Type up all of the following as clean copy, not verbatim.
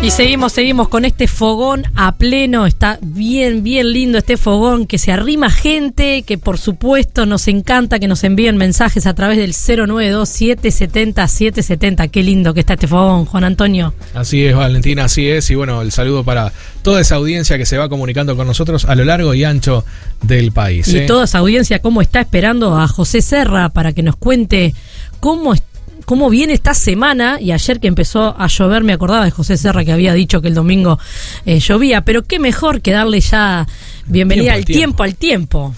Y seguimos con este fogón a pleno. Está bien lindo este fogón, que se arrima gente, que por supuesto nos encanta que nos envíen mensajes a través del 092-770-770. Qué lindo que está este fogón, Juan Antonio. Así es, Valentina, así es. Y bueno, el saludo para toda esa audiencia que se va comunicando con nosotros a lo largo y ancho del país. Y toda esa audiencia cómo está esperando a José Serra para que nos cuente cómo viene esta semana. Y ayer que empezó a llover me acordaba de José Serra, que había dicho que el domingo llovía, pero qué mejor que darle ya bienvenida al tiempo al tiempo.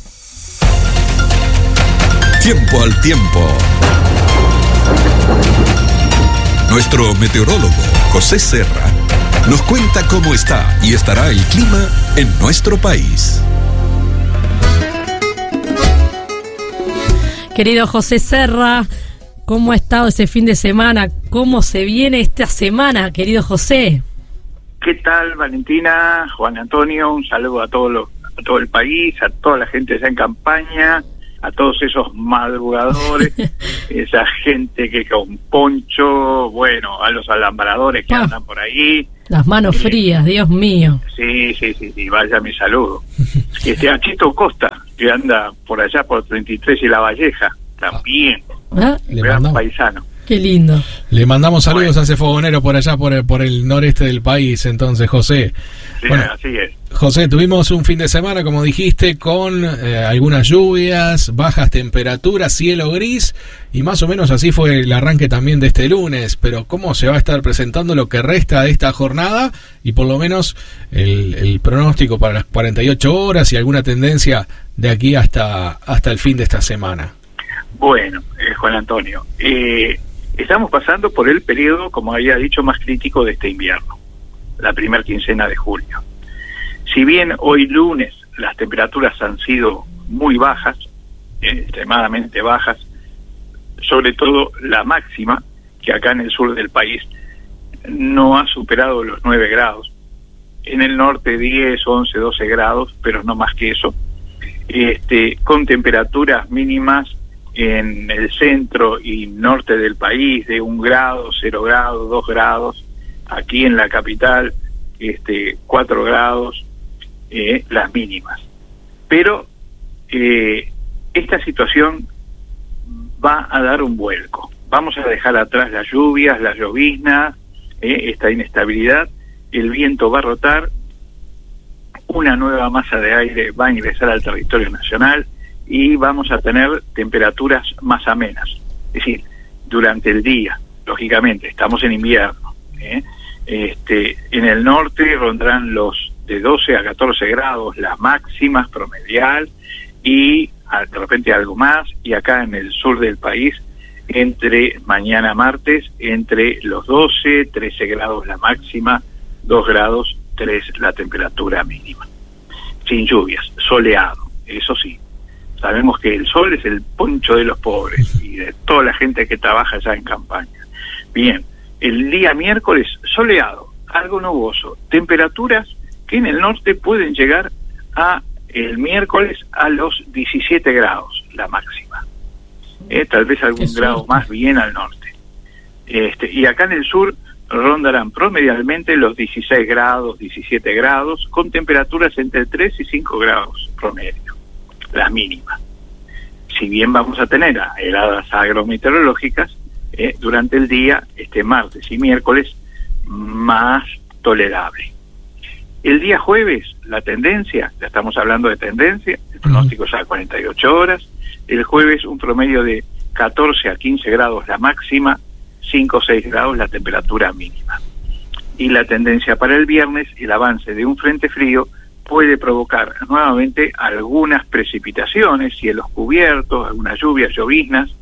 Tiempo al tiempo. Nuestro meteorólogo, José Serra, nos cuenta cómo está y estará el clima en nuestro país. Querido José Serra, ¿cómo ha estado ese fin de semana? ¿Cómo se viene esta semana, querido José? ¿Qué tal, Valentina, Juan Antonio? Un saludo a todo el país, a toda la gente allá en campaña, a todos esos madrugadores, esa gente que con poncho, bueno, a los alambradores que andan por ahí. Las manos frías, Dios mío. Sí, vaya mi saludo. A Chito Costa, que anda por allá por 33 y La Valleja, también. Gran paisano. Qué lindo. Le mandamos saludos a ese fogonero por allá, por el noreste del país, entonces, José. Sí, bueno, así es. José, tuvimos un fin de semana, como dijiste, con algunas lluvias, bajas temperaturas, cielo gris, y más o menos así fue el arranque también de este lunes. Pero ¿cómo se va a estar presentando lo que resta de esta jornada? Y por lo menos el pronóstico para las 48 horas y alguna tendencia de aquí hasta el fin de esta semana. Bueno, Juan Antonio, estamos pasando por el periodo, como había dicho, más crítico de este invierno, la primera quincena de julio. Si bien hoy lunes las temperaturas han sido muy bajas, extremadamente bajas, sobre todo la máxima, que acá en el sur del país no ha superado los 9 grados, en el norte 10, 11, 12 grados, pero no más que eso, con temperaturas mínimas en el centro y norte del país de 1 grado, 0 grados, 2 grados, aquí en la capital 4 grados, las mínimas. Pero esta situación va a dar un vuelco. Vamos a dejar atrás las lluvias, las lloviznas, esta inestabilidad. El viento va a rotar, una nueva masa de aire va a ingresar al territorio nacional y vamos a tener temperaturas más amenas. Es decir, durante el día, lógicamente, estamos en invierno, en el norte rondarán los de 12 a 14 grados las máximas promedial, y de repente algo más, y acá en el sur del país, entre mañana martes, entre los 12, 13 grados la máxima, 2 grados, 3 la temperatura mínima. Sin lluvias, soleado, eso sí. Sabemos que el sol es el poncho de los pobres y de toda la gente que trabaja allá en campaña. Bien, el día miércoles soleado, algo nuboso, temperaturas que en el norte pueden llegar el miércoles a los 17 grados, la máxima. Tal vez algún grado más bien al norte. Y acá en el sur rondarán promedialmente los 16 grados, 17 grados, con temperaturas entre 3 y 5 grados promedio, las mínimas. Si bien vamos a tener heladas agrometeorológicas durante el día, martes y miércoles, más tolerable. El día jueves, la tendencia, ya estamos hablando de tendencia, el pronóstico es a 48 horas, el jueves un promedio de 14 a 15 grados la máxima, 5 o 6 grados la temperatura mínima. Y la tendencia para el viernes, el avance de un frente frío puede provocar nuevamente algunas precipitaciones, cielos cubiertos, algunas lluvias, lloviznas,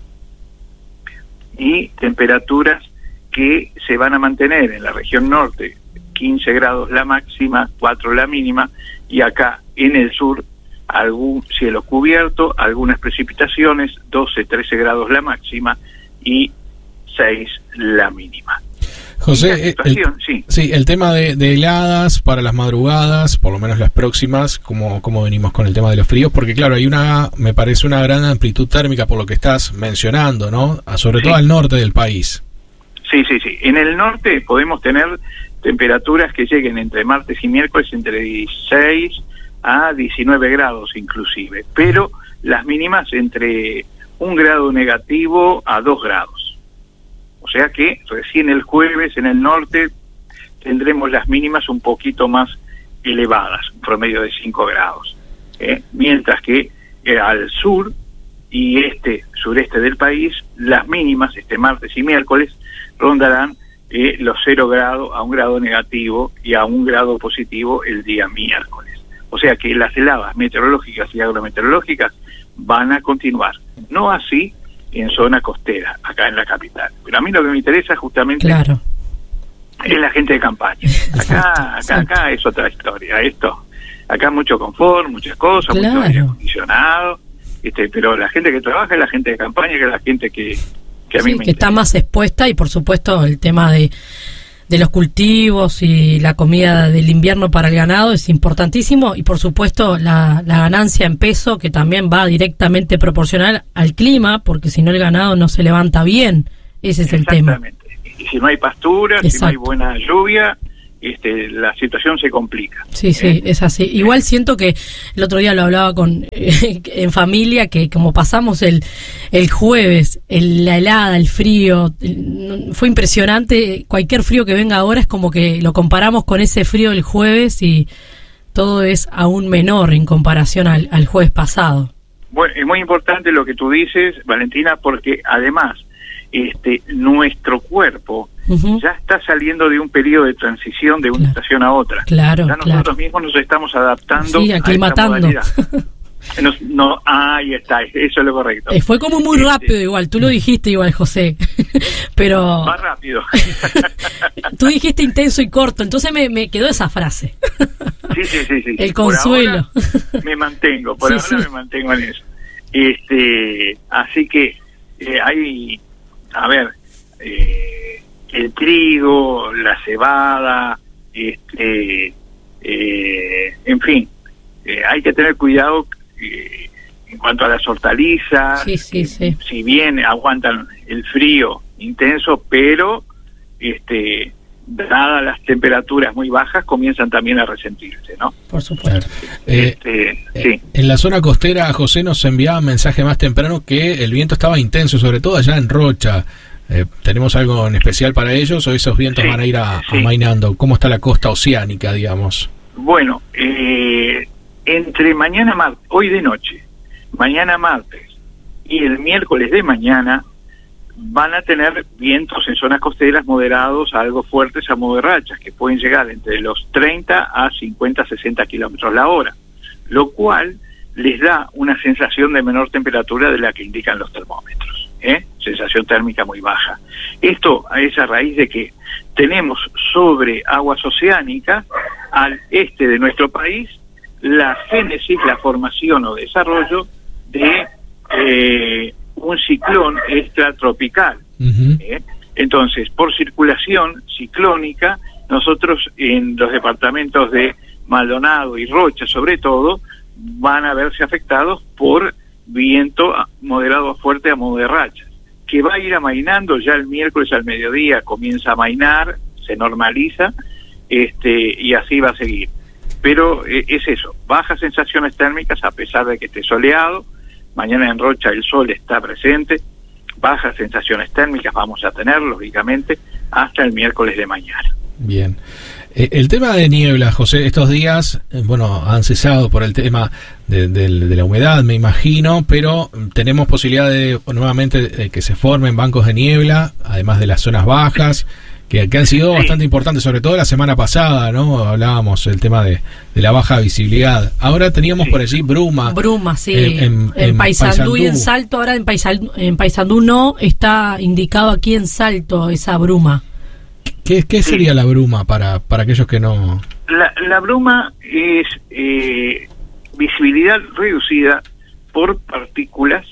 y temperaturas que se van a mantener en la región norte, 15 grados la máxima, 4 la mínima, y acá en el sur algún cielo cubierto, algunas precipitaciones, 12, 13 grados la máxima y 6 la mínima. José, el tema de heladas para las madrugadas, por lo menos las próximas, ¿cómo venimos con el tema de los fríos? Porque claro, me parece una gran amplitud térmica por lo que estás mencionando, ¿no? Sobre todo al norte del país. Sí. En el norte podemos tener temperaturas que lleguen entre martes y miércoles entre 16 a 19 grados inclusive, pero las mínimas entre 1 grado negativo a 2 grados. O sea que recién el jueves en el norte tendremos las mínimas un poquito más elevadas, un promedio de 5 grados. Mientras que al sur y sureste del país, las mínimas este martes y miércoles rondarán los 0 grados a 1 grado negativo y a 1 grado positivo el día miércoles. O sea que las heladas meteorológicas y agrometeorológicas van a continuar. No así en zona costera, acá en la capital. Pero a mí lo que me interesa justamente es la gente de campaña. Acá es otra historia. Acá mucho confort, muchas cosas, mucho aire acondicionado, pero la gente que trabaja es la gente de campaña, que es la gente que a mí me interesa. Está más expuesta, y por supuesto el tema de los cultivos y la comida del invierno para el ganado es importantísimo, y por supuesto la ganancia en peso, que también va directamente proporcional al clima, porque si no el ganado no se levanta bien. Ese es el tema. Exactamente. Y si no hay pastura, si no hay buena lluvia, la situación se complica. Sí, es así. Igual siento que el otro día lo hablaba en familia, que como pasamos el jueves, la helada, el frío, fue impresionante. Cualquier frío que venga ahora es como que lo comparamos con ese frío del jueves y todo es aún menor en comparación al jueves pasado. Bueno, es muy importante lo que tú dices, Valentina, porque además nuestro cuerpo ya está saliendo de un periodo de transición de una estación a otra. Ya nosotros mismos nos estamos adaptando a esta modalidad. Ahí está, eso es lo correcto. Fue como muy rápido igual, tú lo dijiste igual, José, pero... Más rápido. Tú dijiste intenso y corto, entonces me quedó esa frase. Sí. El consuelo. Por ahora me mantengo, me mantengo en eso. Así que hay... A ver, el trigo, la cebada, en fin, hay que tener cuidado en cuanto a las hortalizas. Si bien aguantan el frío intenso, pero dadas las temperaturas muy bajas, comienzan también a resentirse, ¿no? Por supuesto. En la zona costera, José nos enviaba un mensaje más temprano que el viento estaba intenso, sobre todo allá en Rocha. ¿Tenemos algo en especial para ellos o esos vientos van a ir amainando? ¿Cómo está la costa oceánica, digamos? Bueno, entre hoy de noche, mañana martes y el miércoles de mañana, van a tener vientos en zonas costeras moderados a algo fuertes a modo de rachas, que pueden llegar entre los 30 a 50, 60 kilómetros la hora, lo cual les da una sensación de menor temperatura de la que indican los termómetros, sensación térmica muy baja. Esto es a raíz de que tenemos sobre aguas oceánicas, al este de nuestro país, la génesis, la formación o desarrollo de un ciclón extratropical. Entonces, por circulación ciclónica, nosotros en los departamentos de Maldonado y Rocha, sobre todo, van a verse afectados por viento moderado a fuerte a modo de rachas, que va a ir amainando. Ya el miércoles al mediodía comienza a amainar, se normaliza, y así va a seguir. Pero es eso, bajas sensaciones térmicas a pesar de que esté soleado. Mañana en Rocha el sol está presente, bajas sensaciones térmicas vamos a tener, lógicamente, hasta el miércoles de mañana. Bien. El tema de niebla, José, estos días, han cesado por el tema de la humedad, me imagino, pero tenemos posibilidad nuevamente de que se formen bancos de niebla, además de las zonas bajas, que han sido bastante importantes, sobre todo la semana pasada, ¿no? Hablábamos el tema de la baja visibilidad. Ahora teníamos por allí bruma. Bruma, sí. En Paysandú y en Salto. Ahora en Paysandú no, está indicado aquí en Salto esa bruma. ¿Qué sería la bruma para aquellos que no...? La bruma es visibilidad reducida por partículas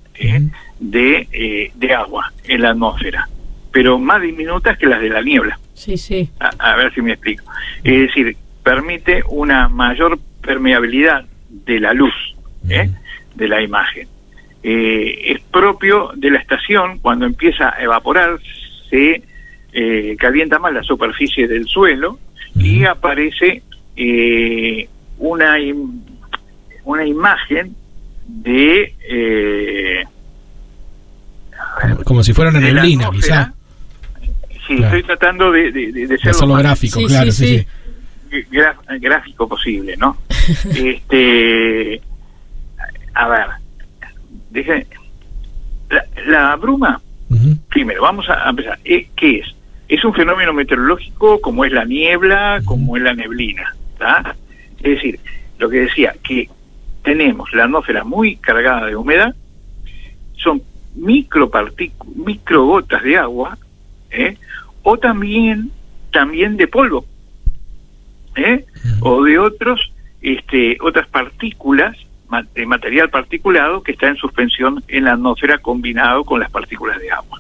de agua en la atmósfera, pero más diminutas que las de la niebla. Sí. A ver si me explico. Es decir, permite una mayor permeabilidad de la luz, de la imagen. Es propio de la estación, cuando empieza a evaporar, se calienta más la superficie del suelo y aparece una imagen de como si fuera una neblina, quizá. Sí, claro. Estoy tratando de ser lo gráfico, claro, sí. Gráfico posible, ¿no? A ver, la bruma, primero, vamos a empezar. ¿Qué es? Es un fenómeno meteorológico como es la niebla, como es la neblina, ¿tá? Es decir, lo que decía, que tenemos la atmósfera muy cargada de humedad, son microgotas de agua, o también de polvo, o de otras partículas, de material particulado que está en suspensión en la atmósfera combinado con las partículas de agua.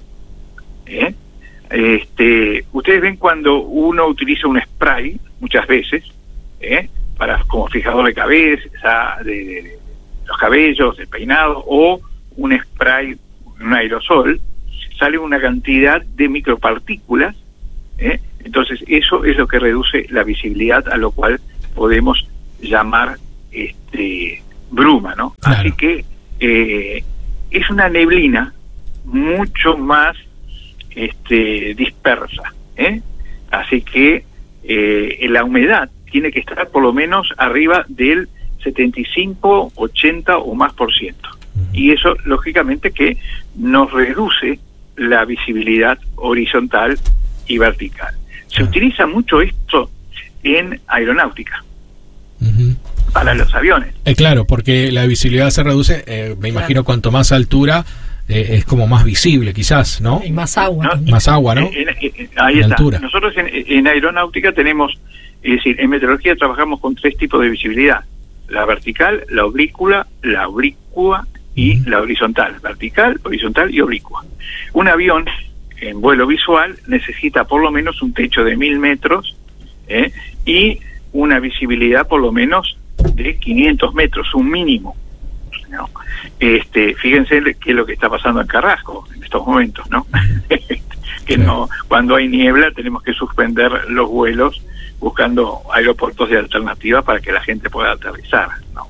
Ustedes ven cuando uno utiliza un spray muchas veces, como fijador de cabeza, de los cabellos, del peinado, o un spray, un aerosol, sale una cantidad de micropartículas, entonces eso es lo que reduce la visibilidad, a lo cual podemos llamar bruma, ¿no? Claro. Así que es una neblina mucho más dispersa, así que la humedad tiene que estar por lo menos arriba del 75, 80 o más %. Y eso, lógicamente, que nos reduce la visibilidad horizontal y vertical. Se utiliza mucho esto en aeronáutica, para los aviones. Claro, porque la visibilidad se reduce, me imagino, cuanto más altura, es como más visible, quizás, ¿no? Y más agua. ¿No? Más agua, ¿no? Ahí está. Altura. Nosotros en aeronáutica tenemos, es decir, en meteorología trabajamos con 3 tipos de visibilidad: la vertical, la oblicua y la horizontal. Vertical, horizontal y oblicua. Un avión en vuelo visual necesita por lo menos un techo de 1000 metros y una visibilidad por lo menos de 500 metros, un mínimo, ¿no? Fíjense qué es lo que está pasando en Carrasco en estos momentos, ¿no? Que no, cuando hay niebla tenemos que suspender los vuelos buscando aeropuertos de alternativa para que la gente pueda aterrizar, ¿no?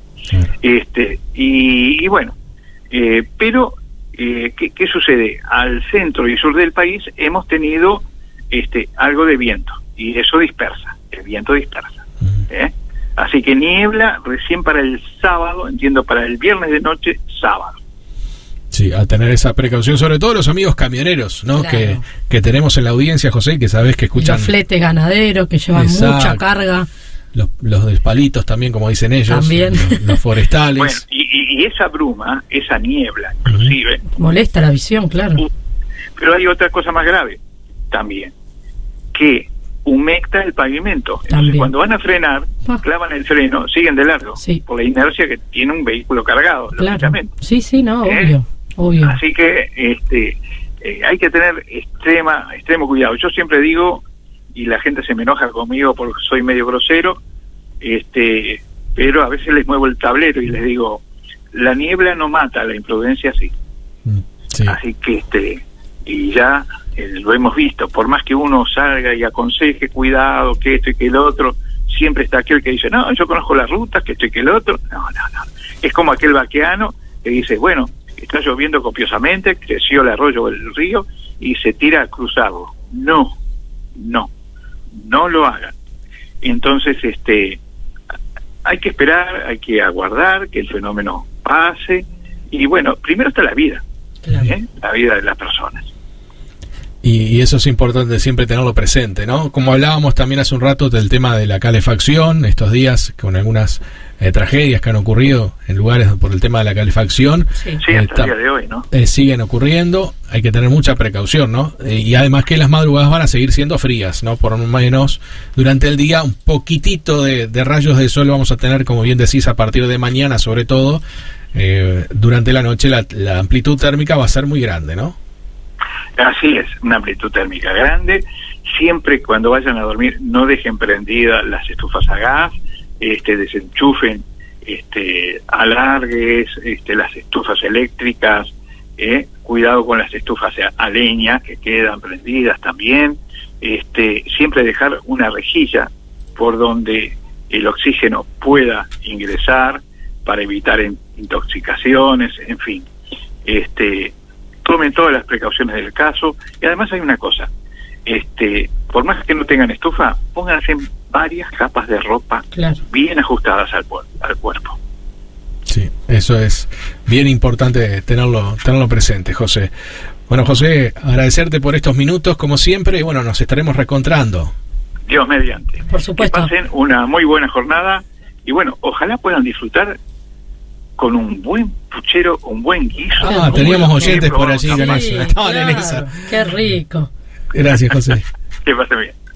Y bueno, pero ¿qué sucede? Al centro y sur del país hemos tenido algo de viento, y eso dispersa, el viento dispersa, así que niebla recién para el sábado, entiendo, para el viernes de noche, sábado. Sí, a tener esa precaución, sobre todo los amigos camioneros, ¿no? Claro. Que tenemos en la audiencia, José, que sabés que escuchan. Los fletes ganaderos que llevan mucha carga. Los despalitos también, como dicen ellos. También. Los forestales. Bueno, y esa bruma, esa niebla, inclusive. Molesta la visión, claro. Pero hay otra cosa más grave también, que humecta el pavimento. Entonces, también, cuando van a frenar, clavan el freno, siguen de largo, por la inercia que tiene un vehículo cargado, claro, lógicamente. Sí, no, obvio. Así que hay que tener extremo cuidado. Yo siempre digo, y la gente se me enoja conmigo porque soy medio grosero, pero a veces les muevo el tablero y les digo, la niebla no mata, la imprudencia sí. Así que y ya lo hemos visto, por más que uno salga y aconseje cuidado, que esto y que el otro, siempre está aquel que dice, no, yo conozco las rutas, que esto y que el otro. No. Es como aquel vaqueano que dice, bueno, está lloviendo copiosamente, creció el arroyo o el río y se tira a cruzarlo. No lo hagan. Entonces, hay que esperar, hay que aguardar que el fenómeno pase, y bueno, primero está la vida, la vida de las personas. Y eso es importante siempre tenerlo presente, ¿no? Como hablábamos también hace un rato del tema de la calefacción, estos días con algunas tragedias que han ocurrido en lugares por el tema de la calefacción. Sí, hasta el día de hoy, ¿no? Siguen ocurriendo, hay que tener mucha precaución, ¿no? Y además que las madrugadas van a seguir siendo frías, ¿no? Por lo menos durante el día un poquitito de rayos de sol vamos a tener, como bien decís, a partir de mañana sobre todo. Durante la noche la amplitud térmica va a ser muy grande, ¿no? Así es, una amplitud térmica grande. Siempre cuando vayan a dormir no dejen prendidas las estufas a gas, desenchufen alargues, las estufas eléctricas, Cuidado con las estufas a leña que quedan prendidas también. Siempre dejar una rejilla por donde el oxígeno pueda ingresar para evitar intoxicaciones, en fin. Tomen todas las precauciones del caso. Y además hay una cosa, por más que no tengan estufa, pónganse varias capas de ropa bien ajustadas al cuerpo. Sí, eso es bien importante tenerlo presente, José. Bueno, José, agradecerte por estos minutos, como siempre, y bueno, nos estaremos reencontrando. Dios mediante. Por supuesto. Que pasen una muy buena jornada, y bueno, ojalá puedan disfrutar con un buen puchero, un buen guiso. Teníamos oyentes por allí, sí, estaban en esa. Qué rico. Gracias, José. Que pasen bien.